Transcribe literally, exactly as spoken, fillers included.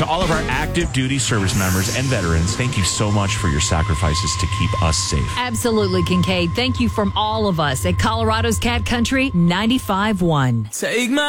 To all of our active duty service members and veterans, thank you so much for your sacrifices to keep us safe. Absolutely, Kincaid. Thank you from all of us at Colorado's Cat Country ninety-five point one. Take my